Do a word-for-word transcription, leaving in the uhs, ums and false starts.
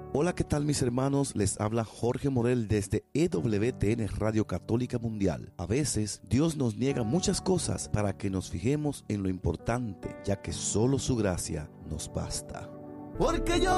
Hola, ¿qué tal mis hermanos? Les habla Jorge Morel desde E W T N Radio Católica Mundial. A veces Dios nos niega muchas cosas para que nos fijemos en lo importante, ya que solo su gracia nos basta. Porque yo